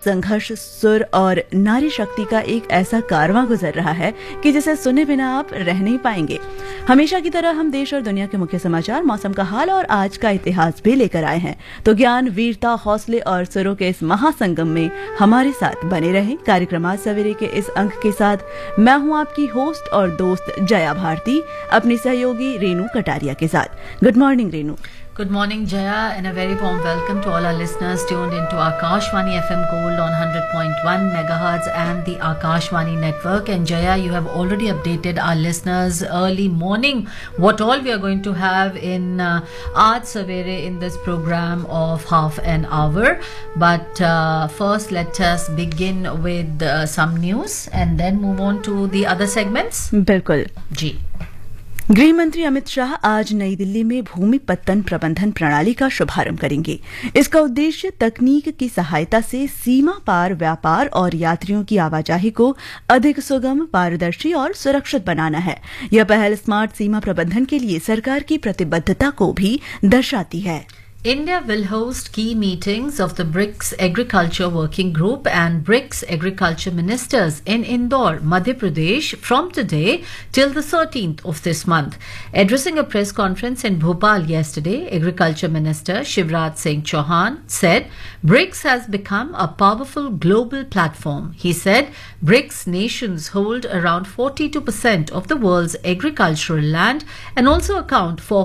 संघर्ष, सुर और नारी शक्ति का एक ऐसा कारवां गुजर रहा है कि जिसे सुने बिना आप रह नहीं पाएंगे। हमेशा की तरह हम देश और दुनिया के मुख्य समाचार, मौसम का हाल और आज का इतिहास भी लेकर आए हैं। तो ज्ञान, वीरता, हौसले और सुरों के इस महासंगम में हमारे साथ बने रहें। कार्यक्रम आज सवेरे के इस अंक के साथ मैं हूं आपकी होस्ट और दोस्त जया भारती, अपनी सहयोगी रेनू कटारिया के साथ। Good morning Renu. Good morning, Jaya, and a very warm welcome to all our listeners tuned into Akashvani FM Gold on 100.1 megahertz and the Akashvani network. And Jaya, you have already updated our listeners early morning what all we are going to have in Aaj Savere in this program of half an hour. But first, let us begin with some news and then move on to the other segments. बिल्कुल जी। गृह मंत्री अमित शाह आज नई दिल्ली में भूमि पत्तन प्रबंधन प्रणाली का शुभारंभ करेंगे। इसका उद्देश्य तकनीक की सहायता से सीमा पार व्यापार और यात्रियों की आवाजाही को अधिक सुगम, पारदर्शी और सुरक्षित बनाना है। यह पहल स्मार्ट सीमा प्रबंधन के लिए सरकार की प्रतिबद्धता को भी दर्शाती है। India will host key meetings of the BRICS Agriculture Working Group and BRICS Agriculture Ministers in Indore, Madhya Pradesh from today till the 13th of this month. Addressing a press conference in Bhopal yesterday, Agriculture Minister Shivraj Singh Chauhan said BRICS has become a powerful global platform. He said BRICS nations hold around 42% of the world's agricultural land and also account for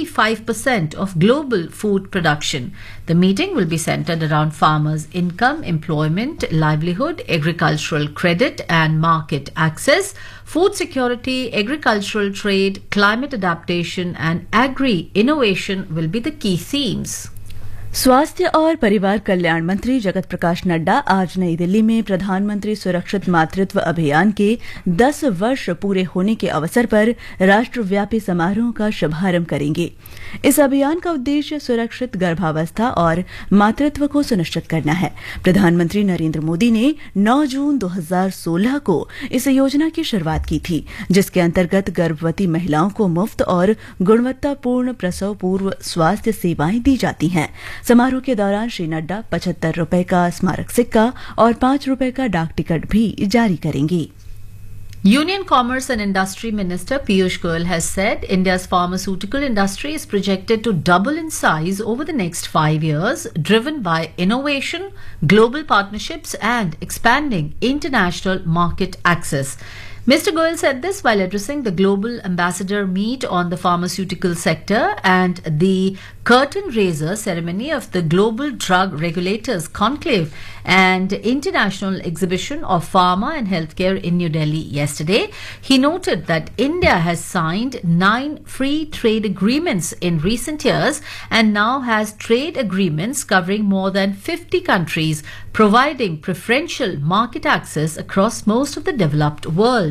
45% of global food production. The meeting will be centered around farmers' income, employment, livelihood, agricultural credit and market access, food security, agricultural trade, climate adaptation and agri-innovation will be the key themes. स्वास्थ्य और परिवार कल्याण मंत्री जगत प्रकाश नड्डा आज नई दिल्ली में प्रधानमंत्री सुरक्षित मातृत्व अभियान के 10 वर्ष पूरे होने के अवसर पर राष्ट्रव्यापी समारोह का शुभारंभ करेंगे। इस अभियान का उद्देश्य सुरक्षित गर्भावस्था और मातृत्व को सुनिश्चित करना है। प्रधानमंत्री नरेंद्र मोदी ने 9 जून 2016 को इस योजना की शुरुआत की थी, जिसके अंतर्गत गर्भवती महिलाओं को मुफ्त और गुणवत्तापूर्ण प्रसव पूर्व स्वास्थ्य सेवाएं दी जाती हैं। समारोह के दौरान श्री नड्डा 75 रुपए का स्मारक सिक्का और 5 रुपए का डाक टिकट भी जारी करेंगे। Union Commerce and Industry Minister Piyush Goyal has said India's pharmaceutical industry is projected to double in size over the next 5 years, driven by innovation, global partnerships and expanding international market access. Mr. Goyal said this while addressing the Global Ambassador Meet on the pharmaceutical sector and the curtain raiser ceremony of the Global Drug Regulators Conclave and International Exhibition of Pharma and Healthcare in New Delhi yesterday. He noted that India has signed 9 free trade agreements in recent years and now has trade agreements covering more than 50 countries, providing preferential market access across most of the developed world.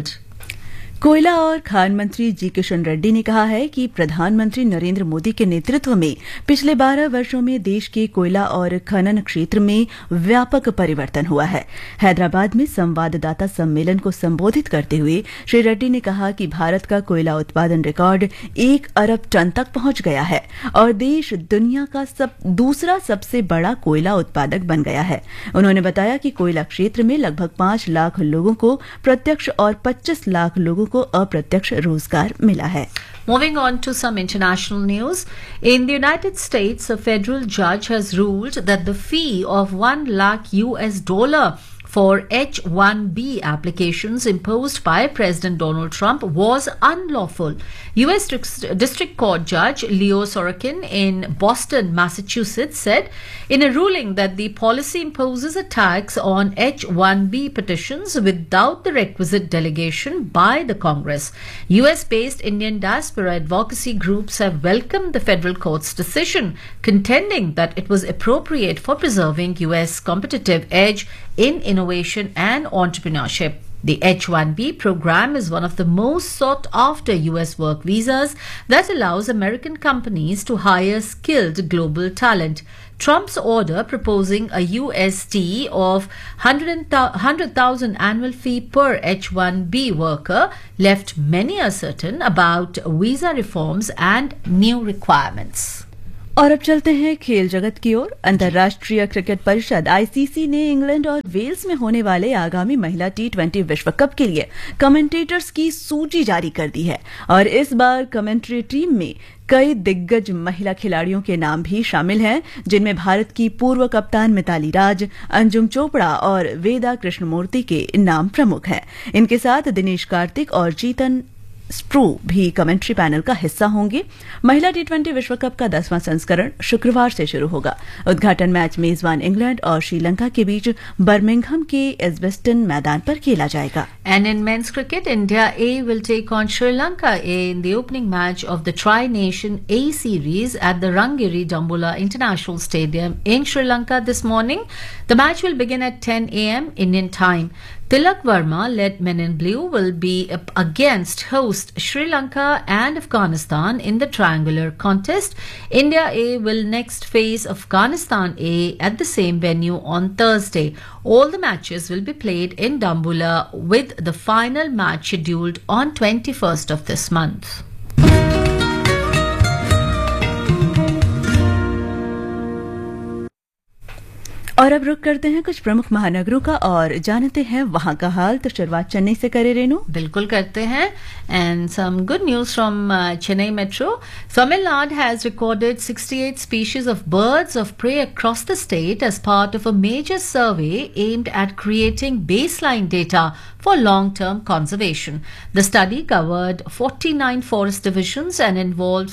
कोयला और खान मंत्री जी किशन रेड्डी ने कहा है कि प्रधानमंत्री नरेंद्र मोदी के नेतृत्व में पिछले 12 वर्षों में देश के कोयला और खनन क्षेत्र में व्यापक परिवर्तन हुआ है। हैदराबाद में संवाददाता सम्मेलन को संबोधित करते हुए श्री रेड्डी ने कहा कि भारत का कोयला उत्पादन रिकॉर्ड 1 अरब टन तक पहुंच गया है और देश दुनिया का दूसरा सबसे बड़ा कोयला उत्पादक बन गया है। उन्होंने बताया कि कोयला क्षेत्र में लगभग 5 लाख लोगों को प्रत्यक्ष और 25 लाख लोगों को अप्रत्यक्ष रोजगार मिला है। Moving on to some international news. In the United States, a federal judge has ruled that the fee of $1 lakh for H-1B applications imposed by President Donald Trump was unlawful. U.S. District Court Judge Leo Sorokin in Boston, Massachusetts said in a ruling that the policy imposes a tax on H-1B petitions without the requisite delegation by the Congress. U.S.-based Indian diaspora advocacy groups have welcomed the federal court's decision, contending that it was appropriate for preserving U.S. competitive edge in innovation and entrepreneurship. The H-1B program is one of the most sought-after U.S. work visas that allows American companies to hire skilled global talent. Trump's order proposing a USD of 100,000 annual fee per H-1B worker left many uncertain about visa reforms and new requirements. और अब चलते हैं खेल जगत की ओर। अंतर्राष्ट्रीय cricket परिषद ICC ने इंग्लैंड और वेल्स में होने वाले आगामी महिला टी20 विश्व कप के लिए कमेंटेटर्स की सूची जारी कर दी है और इस बार कमेंट्री टीम में कई दिग्गज महिला खिलाड़ियों के नाम भी शामिल हैं, जिनमें भारत की पूर्व कप्तान मिताली राज, अंजुम चोपड़ा और वेदा कृष्णमूर्ति के नाम प्रमुख हैं। इनके साथ दिनेश कार्तिक और जीतन स्प्रू भी कमेंट्री पैनल का हिस्सा होंगे। महिला टी20 विश्व कप का 10वां संस्करण शुक्रवार से शुरू होगा। उद्घाटन मैच मेजबान इंग्लैंड और श्रीलंका के बीच बर्मिंघम के एजबेस्टन मैदान पर खेला जाएगा। And in men's cricket, India A will take on Sri Lanka A in the opening match of the Tri-Nation A series at the Rangiri Dambulla International Stadium in Sri Lanka this morning. The match will begin at 10 a.m. Indian time. Tilak Verma, led Men in Blue, will be up against host Sri Lanka and Afghanistan in the triangular contest. India A will next face Afghanistan A at the same venue on Thursday. All the matches will be played in Dambulla, with the final match scheduled on 21st of this month. और अब रुक करते हैं कुछ प्रमुख महानगरों का और जानते हैं वहां का हाल। तो शुरुआत चेन्नई से करे रेनू। बिल्कुल करते हैं। And some good news from Chennai Metro. Tamil Nadu has recorded 68 species of birds of prey across the state as part of a major survey aimed at creating baseline data for long-term conservation. The study covered 49 forest divisions and involved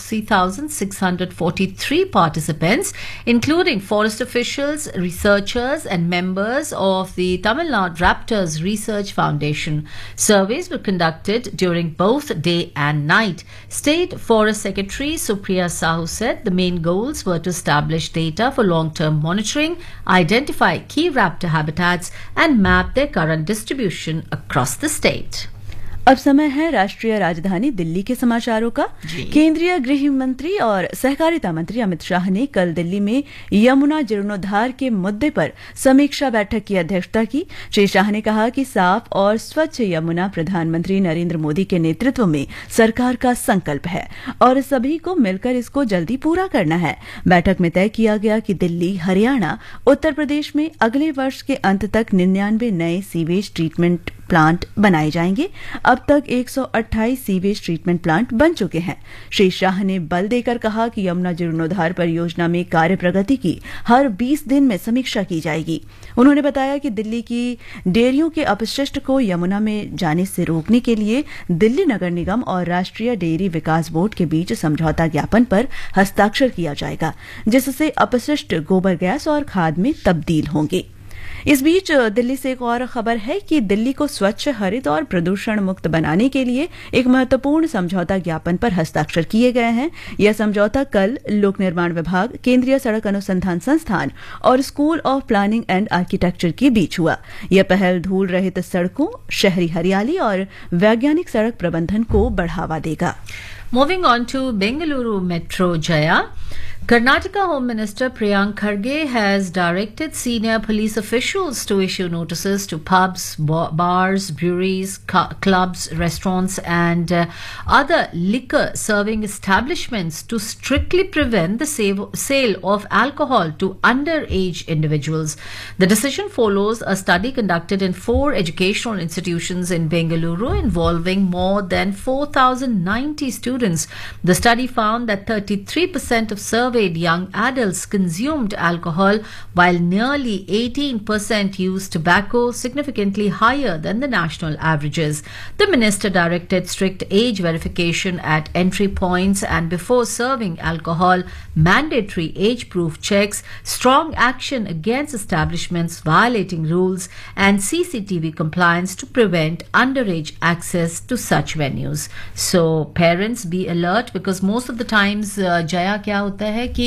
3,643 participants, including forest officials, researchers and members of the Tamil Nadu Raptors Research Foundation. Surveys were conducted during both day and night. State Forest Secretary Supriya Sahu said the main goals were to establish data for long-term monitoring, identify key raptor habitats and map their current distribution across the state. अब समय है राष्ट्रीय राजधानी दिल्ली के समाचारों का। केंद्रीय गृह मंत्री और सहकारिता मंत्री अमित शाह ने कल दिल्ली में यमुना जीर्णोद्धार के मुद्दे पर समीक्षा बैठक की अध्यक्षता की। श्री शाह ने कहा कि साफ और स्वच्छ यमुना प्रधानमंत्री नरेंद्र मोदी के नेतृत्व में सरकार का संकल्प है और सभी को मिलकर इसको जल्दी पूरा करना है। बैठक में तय किया गया कि दिल्ली, हरियाणा, उत्तर प्रदेश में अगले वर्ष के अंत तक 99 नए सीवेज ट्रीटमेंट प्लांट बनाए जाएंगे। अब तक 128 सीवेज ट्रीटमेंट प्लांट बन चुके हैं। श्री शाह ने बल देकर कहा कि यमुना जीर्णोद्धार परियोजना में कार्य प्रगति की हर 20 दिन में समीक्षा की जाएगी। उन्होंने बताया कि दिल्ली की डेयरियों के अपशिष्ट को यमुना में जाने से रोकने के लिए दिल्ली नगर निगम और राष्ट्रीय डेयरी विकास बोर्ड के बीच समझौता ज्ञापन पर हस्ताक्षर किया जाएगा, जिससे अपशिष्ट गोबर गैस और खाद में तब्दील होंगे। इस बीच दिल्ली से एक और खबर है कि दिल्ली को स्वच्छ, हरित और प्रदूषण मुक्त बनाने के लिए एक महत्वपूर्ण समझौता ज्ञापन पर हस्ताक्षर किए गए हैं। यह समझौता कल लोक निर्माण विभाग, केंद्रीय सड़क अनुसंधान संस्थान और school of planning and architecture के बीच हुआ। यह पहल धूल रहित सड़कों, शहरी हरियाली और वैज्ञानिक सड़क प्रबंधन को बढ़ावा देगा। Moving on to Bengaluru Metro, Jaya. Karnataka Home Minister Priyank Kharge has directed senior police officials to issue notices to pubs, bars, breweries, clubs, restaurants and other liquor serving establishments to strictly prevent the sale of alcohol to underage individuals. The decision follows a study conducted in 4 educational institutions in Bengaluru involving more than 4,090 students. The study found that 33% of surveyed young adults consumed alcohol, while nearly 18% used tobacco, significantly higher than the national averages. The minister directed strict age verification at entry points and before serving alcohol, mandatory age-proof checks, strong action against establishments violating rules, and CCTV compliance to prevent underage access to such venues. So parents be alert, because most of the times Jaya क्या होता है कि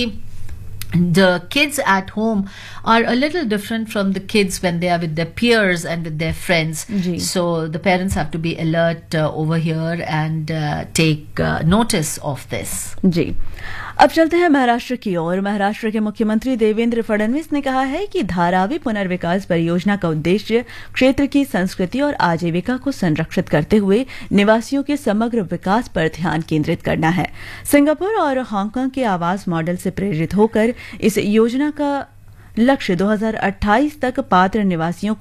the kids at home are a little different from the kids when they are with their peers and with their friends. So the parents have to be alert over here and take notice of this. जी, अब चलते हैं महाराष्ट्र की ओर। महाराष्ट्र के मुख्यमंत्री देवेंद्र फडणवीस ने कहा है कि धारावी पुनर्विकास परियोजना का उद्देश्य क्षेत्र की संस्कृति और आजीविका को संरक्षित करते हुए निवासियों के समग्र विकास पर ध्यान केंद्रित करना है। सिंगापुर और हांगकांग के आवास मॉडल से प्रेरित होकर इस योजना का लक्ष्य 2028 तक पात्र निवासियों